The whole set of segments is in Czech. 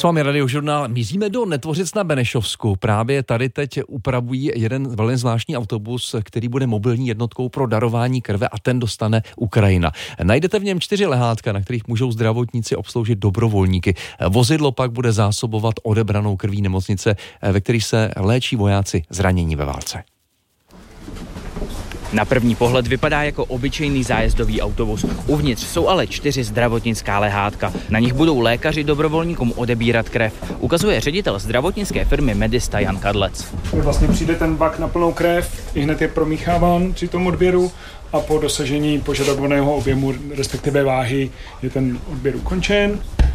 S vámi Radiožurnál. Míříme do Netvořic na Benešovsku. Právě tady teď upravují jeden velmi zvláštní autobus, který bude mobilní jednotkou pro darování krve a ten dostane Ukrajina. Najdete v něm 4 lehátka, na kterých můžou zdravotníci obsloužit dobrovolníky. Vozidlo pak bude zásobovat odebranou krví nemocnice, ve kterých se léčí vojáci zranění ve válce. Na první pohled vypadá jako obyčejný zájezdový autobus. Uvnitř jsou ale 4 zdravotnická lehátka. Na nich budou lékaři dobrovolníkům odebírat krev. Ukazuje ředitel zdravotnické firmy Medista Jan Kadlec. Vlastně přijde ten bak na plnou krev, i hned je promícháván při tom odběru a po dosažení požadovaného objemu, respektive váhy, je ten odběr ukončen.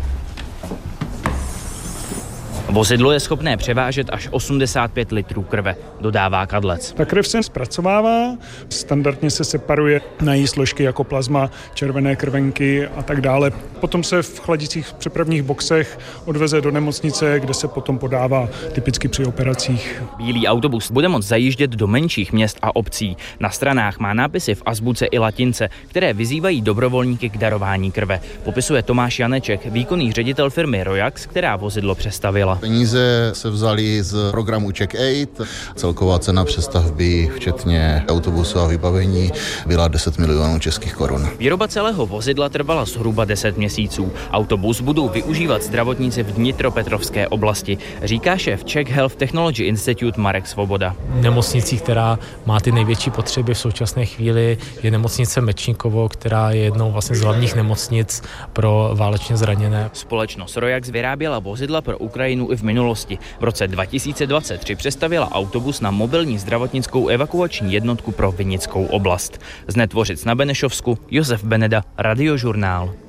Vozidlo je schopné převážet až 85 litrů krve, dodává Kadlec. Ta krev se zpracovává, standardně se separuje na její složky jako plazma, červené krvenky a tak dále. Potom se v chladicích přepravních boxech odveze do nemocnice, kde se potom podává typicky při operacích. Bílý autobus bude moct zajíždět do menších měst a obcí. Na stranách má nápisy v azbuce i latince, které vyzývají dobrovolníky k darování krve. Popisuje Tomáš Janeček, výkonný ředitel firmy Royax, která vozidlo přestavila. Peníze se vzaly z programu Check-Aid. Celková cena přestavby, včetně autobusu a vybavení, byla 10 milionů českých korun. Výroba celého vozidla trvala zhruba 10 měsíců. Autobus budou využívat zdravotníci v Dnitropetrovské oblasti, říká šéf Czech Health Technology Institute Marek Svoboda. Nemocnicí, která má ty největší potřeby v současné chvíli, je nemocnice Mečníkovo, která je jednou vlastně z hlavních nemocnic pro válečně zraněné. Společnost Royax vyráběla vozidla pro Ukrajinu i v minulosti. V roce 2023 přestavěla autobus na mobilní zdravotnickou evakuační jednotku pro Vinickou oblast. Z Netvořic na Benešovsku Josef Beneda, Radiožurnál.